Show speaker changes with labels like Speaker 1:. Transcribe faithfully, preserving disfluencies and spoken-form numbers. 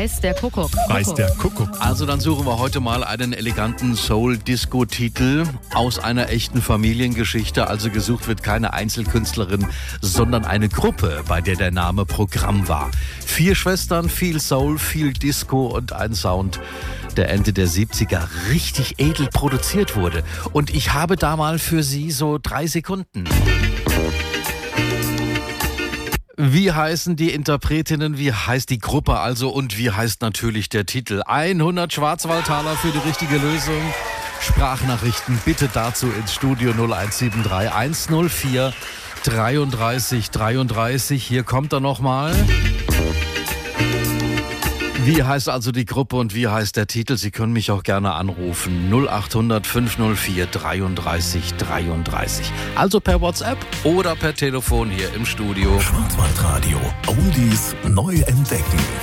Speaker 1: Weiß der Kuckuck.
Speaker 2: Weiß der Kuckuck.
Speaker 3: Also dann suchen wir heute mal einen eleganten Soul-Disco-Titel aus einer echten Familiengeschichte. Also gesucht wird keine Einzelkünstlerin, sondern eine Gruppe, bei der der Name Programm war. Vier Schwestern, viel Soul, viel Disco und ein Sound, der Ende der siebziger richtig edel produziert wurde. Und ich habe da mal für Sie so drei Sekunden. Wie heißen die Interpretinnen, wie heißt die Gruppe also und wie heißt natürlich der Titel? hundert Schwarzwaldtaler für die richtige Lösung. Sprachnachrichten bitte dazu ins Studio null eins sieben drei eins null vier dreiunddreißig dreiunddreißig. Hier kommt er nochmal. Wie heißt also die Gruppe und wie heißt der Titel? Sie können mich auch gerne anrufen. null acht hundert fünf null vier dreiunddreißig dreiunddreißig. Also per WhatsApp oder per Telefon hier im Studio.
Speaker 2: Schwarzwaldradio. Oldies neu entdecken.